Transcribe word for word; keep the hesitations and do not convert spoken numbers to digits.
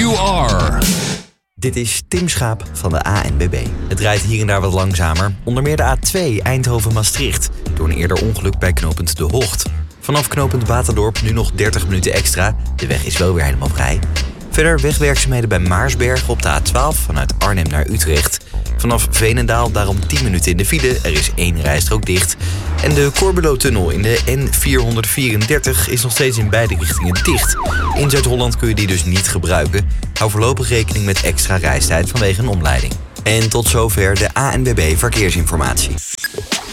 you are. Dit is Tim Schaap van de A N W B. Het rijdt hier en daar wat langzamer. Onder meer de A twee Eindhoven-Maastricht. Door een eerder ongeluk bij knooppunt De Hocht. Vanaf knooppunt Baterdorp nu nog dertig minuten extra. De weg is wel weer helemaal vrij. Verder wegwerkzaamheden bij Maarsberg op de A twaalf vanuit Arnhem naar Utrecht. Vanaf Veenendaal daarom tien minuten in de file. Er is één rijstrook dicht. En de Corbulo-tunnel in de N vierhonderdvierendertig is nog steeds in beide richtingen dicht. In Zuid-Holland kun je die dus niet gebruiken. Hou voorlopig rekening met extra reistijd vanwege een omleiding. En tot zover de A N W B Verkeersinformatie.